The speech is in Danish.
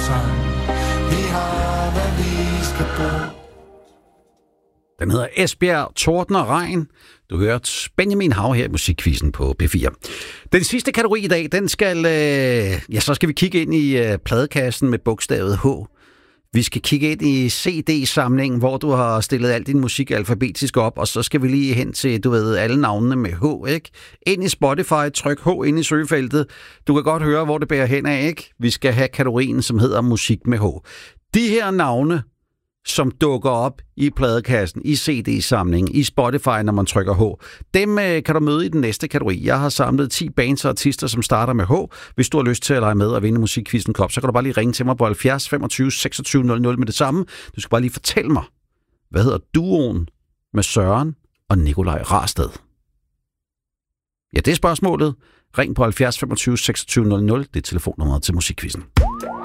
sang. Vi har, hvad vi skal bruge. Den hedder Esbjerg, Torden og Regn. Du hørte Benjamin Hav her i Musikquizzen på P4. Den sidste kategori i dag, den skal... så skal vi kigge ind i pladekassen med bogstavet H. Vi skal kigge ind i CD-samlingen, hvor du har stillet al din musik alfabetisk op, og så skal vi lige hen til, du ved, alle navnene med H, ikke? Ind i Spotify, tryk H ind i søgefeltet. Du kan godt høre, hvor det bærer hen af, ikke? Vi skal have kategorien, som hedder musik med H. De her navne, som dukker op i pladekassen, i CD-samlingen, i Spotify, når man trykker H. Dem kan du møde i den næste kategori. Jeg har samlet 10 bands og artister, som starter med H. Hvis du har lyst til at lege med og vinde Musikquizzen Kop, så kan du bare lige ringe til mig på 70 25 26 00 med det samme. Du skal bare lige fortælle mig, hvad hedder duoen med Søren og Nikolaj Rasted? Ja, det er spørgsmålet. Ring på 70 25 26 00. Det er telefonnummeret til Musikquizzen.